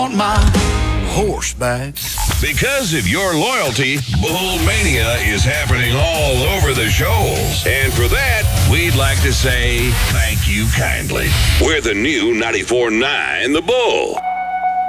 want my horse back. Because of your loyalty, Bull Mania is happening all over the shoals. And for that, we'd like to say thank you kindly. We're the new 94.9 The Bull.